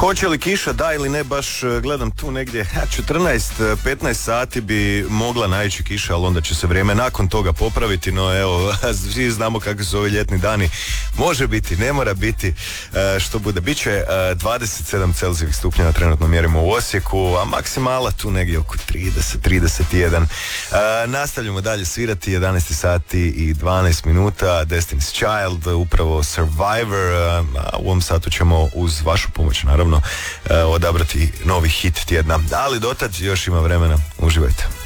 Hoće li kiša, da ili ne, baš gledam tu negdje 14-15 sati bi mogla naići kiša, ali onda će se vrijeme nakon toga popraviti, no evo, svi znamo kakvi su ovi ljetni dani, može biti, ne mora biti, što bude, bit će 27 Celzijevih stupnjeva trenutno mjerimo u Osijeku, a maksimala tu negdje oko 30-31. Nastavljamo dalje svirati, 11 sati i 12 minuta, Destiny's Child, upravo Survivor, a u ovom satu ćemo uz vašu pomoć naravno odabrati novi hit tjedna, ali dotad još ima vremena, uživajte.